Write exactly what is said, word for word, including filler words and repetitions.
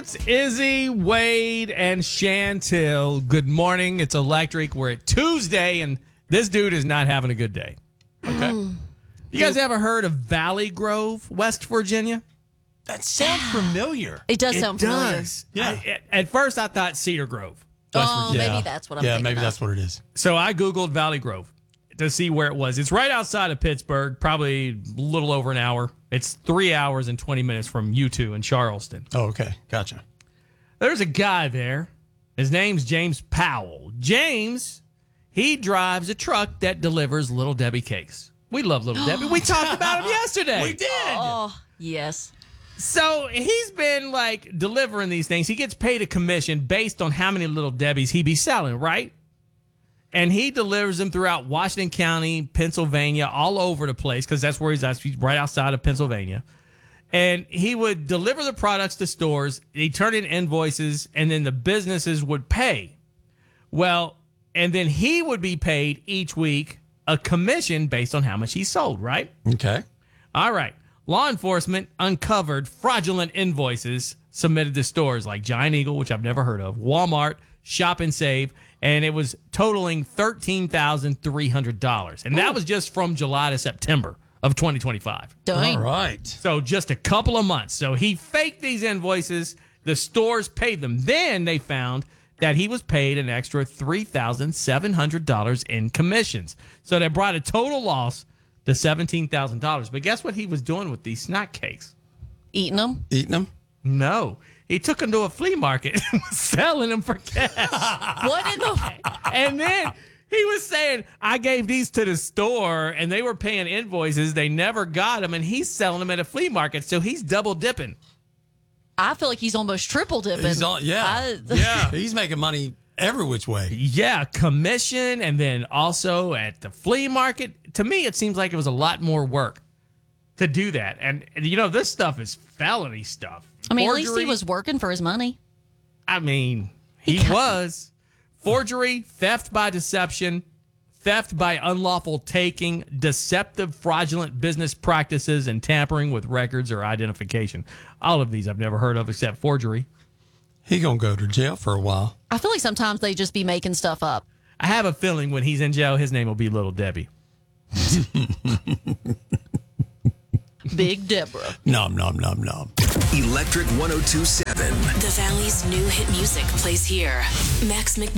It's Izzy, Wade, and Chantel. Good morning. It's Electric. We're at Tuesday, and this dude is not having a good day. Okay. You guys ever heard of Valley Grove, West Virginia? That sounds familiar. It does It sound familiar. does. Yeah. I- at- at first, I thought Cedar Grove. West Oh, Virginia. maybe that's what I'm Yeah, thinking maybe of. that's what it is. So I Googled Valley Grove to see where it was. It's right outside of Pittsburgh, probably a little over an hour. It's three hours and twenty minutes from U two in Charleston. Oh, okay. Gotcha. There's a guy there. His name's James Powell. James, he drives a truck that delivers Little Debbie cakes. We love Little Debbie. We talked about him yesterday. We did. Oh, yes. So he's been like delivering these things. He gets paid a commission based on how many Little Debbies he be selling, right? And he delivers them throughout Washington County, Pennsylvania, all over the place, because that's where he's at. He's right outside of Pennsylvania. And he would deliver the products to stores. He'd turn in invoices, and then the businesses would pay. Well, and then he would be paid each week a commission based on how much he sold, right? Okay. All right. Law enforcement uncovered fraudulent invoices submitted to stores like Giant Eagle, which I've never heard of, Walmart, Shop and Save, and it was totaling thirteen thousand three hundred dollars. And that was just from July to September of twenty twenty-five. Dang. All right. So just a couple of months. So he faked these invoices. The stores paid them. Then they found that he was paid an extra three thousand seven hundred dollars in commissions. So that brought a total loss to seventeen thousand dollars. But guess what he was doing with these snack cakes? Eating them? Eating them? No. He took them to a flea market and was selling them for cash. What in the... And then he was saying, I gave these to the store, and they were paying invoices. They never got them, and he's selling them at a flea market. So he's double dipping. I feel like he's almost triple dipping. He's on, yeah. I- yeah. He's making money every which way. Yeah, commission, and then also at the flea market. To me, it seems like it was a lot more work to do that. And, and you know, this stuff is felony stuff. I mean, at least Forgery, he was working for his money. I mean, he was. Forgery, theft by deception, theft by unlawful taking, deceptive, fraudulent business practices, and tampering with records or identification. All of these I've never heard of except forgery. He gonna go to jail for a while. I feel like sometimes they just be making stuff up. I have a feeling when he's in jail, his name will be Little Debbie. Big Deborah. Nom, nom, nom, nom. Electric one oh two point seven. The Valley's new hit music plays here. Max McNeil.